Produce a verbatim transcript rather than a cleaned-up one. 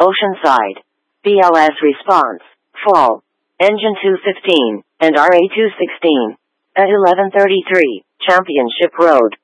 Oceanside. B L S response, fall. Engine two fifteen, and R A two sixteen. At eleven thirty-three, Championship Road.